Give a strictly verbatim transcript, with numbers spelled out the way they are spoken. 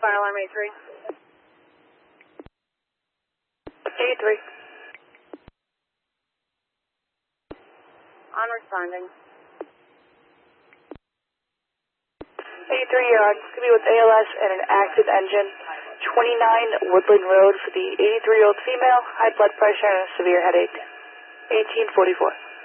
fire alarm eighty-three. eighty-three. On responding. eighty-three, you're on Scooby with A L S and an active engine. twenty-nine Woodland Road for the eighty-three-year-old female, high blood pressure and a severe headache. eighteen forty-four.